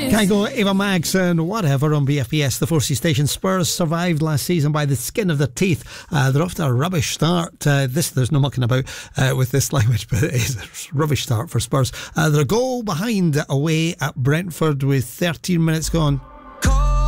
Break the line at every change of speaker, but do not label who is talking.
Kygo, Eva Max and whatever on BFBS, the 4C station. Spurs survived last season by the skin of their teeth. They're off to a rubbish start. There's no mucking about with this language, but it is a rubbish start for Spurs. They're a goal behind away at Brentford with 13 minutes gone.